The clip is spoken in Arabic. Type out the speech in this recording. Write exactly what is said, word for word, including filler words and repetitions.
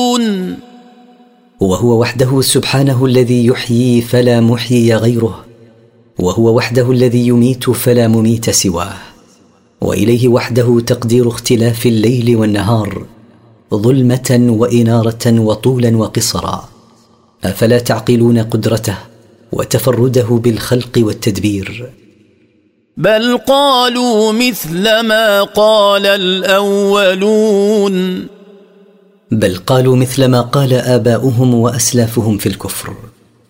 وهو وحده سبحانه الذي يحيي فلا محيي غيره، وهو وحده الذي يميت فلا مميت سواه، وإليه وحده تقدير اختلاف الليل والنهار، ظلمة وإنارة وطولا وقصرا. أفلا تعقلون قدرته وتفرده بالخلق والتدبير؟ بل قالوا مثل ما قال الأولون بل قالوا مثل ما قال آباؤهم وأسلافهم في الكفر.